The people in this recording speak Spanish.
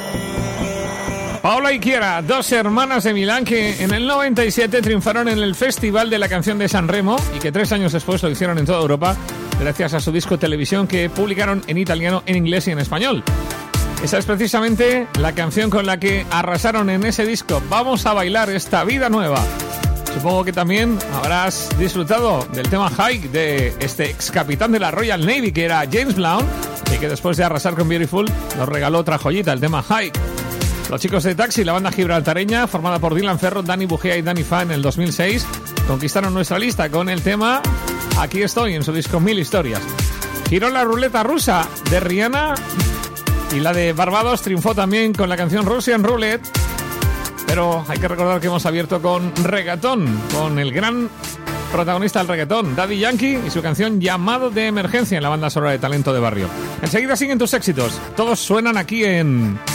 Paola y Chiara, dos hermanas de Milán que en el 97 triunfaron en el Festival de la Canción de San Remo y que 3 años después lo hicieron en toda Europa gracias a su disco Televisión que publicaron en italiano, en inglés y en español. Esa es precisamente la canción con la que arrasaron en ese disco. Vamos a bailar esta vida nueva. Supongo que también habrás disfrutado del tema Hike de este ex capitán de la Royal Navy que era James Blunt y que después de arrasar con Beautiful nos regaló otra joyita, el tema Hike. Los chicos de Taxi, la banda gibraltareña, formada por Dylan Ferro, Dani Bugea y Dani Fa en el 2006, conquistaron nuestra lista con el tema Aquí estoy, en su disco Mil Historias. Giró la ruleta rusa de Rihanna y la de Barbados triunfó también con la canción Russian Roulette. Pero hay que recordar que hemos abierto con reggaetón, con el gran protagonista del reggaetón, Daddy Yankee, y su canción Llamado de Emergencia en la banda sonora de Talento de Barrio. Enseguida siguen tus éxitos. Todos suenan aquí en